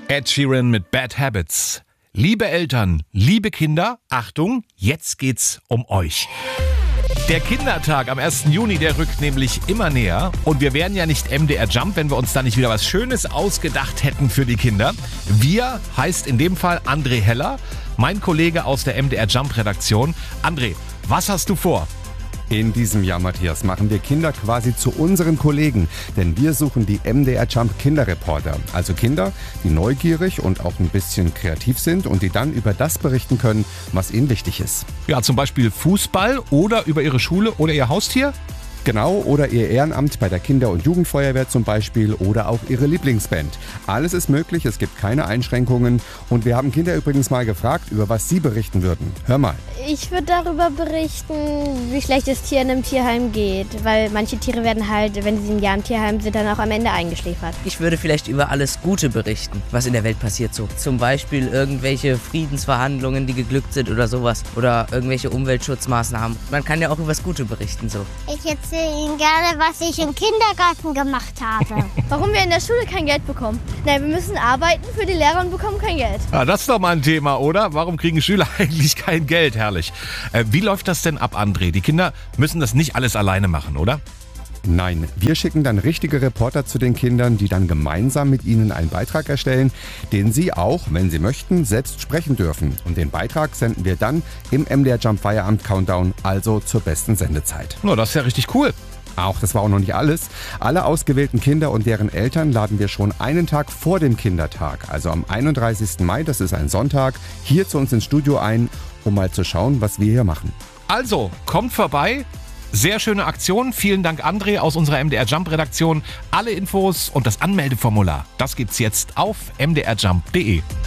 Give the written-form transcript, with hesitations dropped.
Ed Sheeran mit Bad Habits. Liebe Eltern, liebe Kinder, Achtung, jetzt geht's um euch. Der Kindertag am 1. Juni, der rückt nämlich immer näher. Und wir wären ja nicht MDR Jump, wenn wir uns da nicht wieder was Schönes ausgedacht hätten für die Kinder. Wir heißt in dem Fall André Heller, mein Kollege aus der MDR Jump Redaktion. André, was hast du vor? In diesem Jahr, Matthias, machen wir Kinder quasi zu unseren Kollegen, denn wir suchen die MDR Jump Kinderreporter. Also Kinder, die neugierig und auch ein bisschen kreativ sind und die dann über das berichten können, was ihnen wichtig ist. Ja, zum Beispiel Fußball oder über ihre Schule oder ihr Haustier? Genau, oder ihr Ehrenamt bei der Kinder- und Jugendfeuerwehr zum Beispiel oder auch ihre Lieblingsband. Alles ist möglich, es gibt keine Einschränkungen und wir haben Kinder übrigens mal gefragt, über was sie berichten würden. Hör mal. Ich würde darüber berichten, wie schlecht es Tieren im Tierheim geht, weil manche Tiere werden halt, wenn sie ein Jahr im Tierheim sind, dann auch am Ende eingeschläfert. Ich würde vielleicht über alles Gute berichten, was in der Welt passiert so. Zum Beispiel irgendwelche Friedensverhandlungen, die geglückt sind oder sowas. Oder irgendwelche Umweltschutzmaßnahmen. Man kann ja auch über das Gute berichten so. Ich erzähle Ihnen gerne, was ich im Kindergarten gemacht habe. Warum wir in der Schule kein Geld bekommen? Nein, wir müssen arbeiten für die Lehrer und bekommen kein Geld. Ja, das ist doch mal ein Thema, oder? Warum kriegen Schüler eigentlich kein Geld? Herrlich. Wie läuft das denn ab, André? Die Kinder müssen das nicht alles alleine machen, oder? Nein, wir schicken dann richtige Reporter zu den Kindern, die dann gemeinsam mit ihnen einen Beitrag erstellen, den sie auch, wenn sie möchten, selbst sprechen dürfen. Und den Beitrag senden wir dann im MDR Jump Feierabend Countdown, also zur besten Sendezeit. No, das ist ja richtig cool. Auch das war auch noch nicht alles. Alle ausgewählten Kinder und deren Eltern laden wir schon einen Tag vor dem Kindertag, also am 31. Mai, das ist ein Sonntag, hier zu uns ins Studio ein, um mal zu schauen, was wir hier machen. Also, kommt vorbei. Sehr schöne Aktion. Vielen Dank, André, aus unserer MDR Jump Redaktion. Alle Infos und das Anmeldeformular, das gibt's jetzt auf mdrjump.de.